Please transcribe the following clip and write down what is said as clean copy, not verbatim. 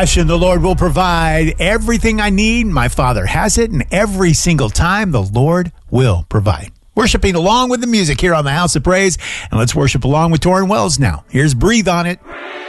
passion, the Lord will provide everything I need. My Father has it, and every single time the Lord will provide. Worshiping along with the music here on the House of Praise, and let's worship along with Torrin Wells now. Here's Breathe on It.